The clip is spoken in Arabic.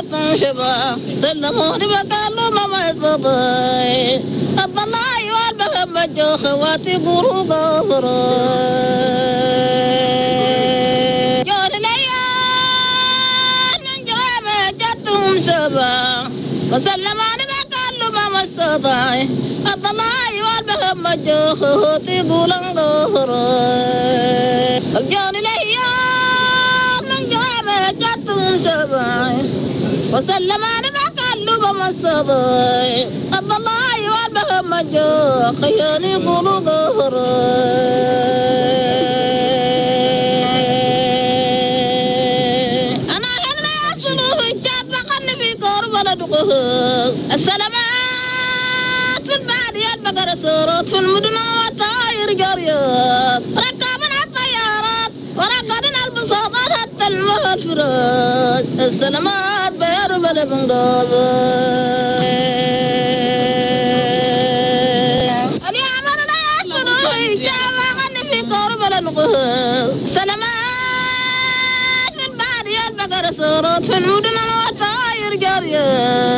جاتم شبا سلموني بقالوا ما يصبي أبا الله يوالبهم مجو خواتي قولوا غفرا جون ليان من جوامع جاتم شبا وسلموني بقالوا ما يصبي أبا الله يوالبهم مجو خواتي قولوا غفرا جون ليان من جوامع جاتم شبا وسلم على قلب مصبي أبا الله والبهم مجو خياني قولوا غفرا أنا هلا يصلوا في الجاد بقن في قرب لدقه السلامات في البادية البقر سورات في المدن والطائر جريات ركبنا الطيارات ورقدنا البساطات حتى المغفرات السلامات بيرمل بنغاظة اليعمل لا يحصلوا إجابة غني في قرب لنقه سلامات في البادية البقر سورات في المدن والطائر جريات